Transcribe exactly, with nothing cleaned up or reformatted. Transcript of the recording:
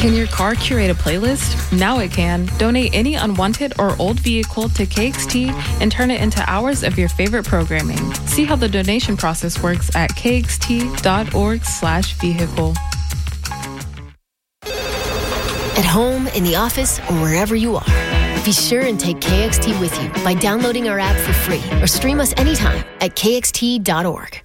Can your car curate a playlist? Now it can. Donate any unwanted or old vehicle to K X T and turn it into hours of your favorite programming. See how the donation process works at kxt.org slash vehicle. At home, in the office, or wherever you are, be sure and take K X T with you by downloading our app for free or stream us anytime at k x t dot org.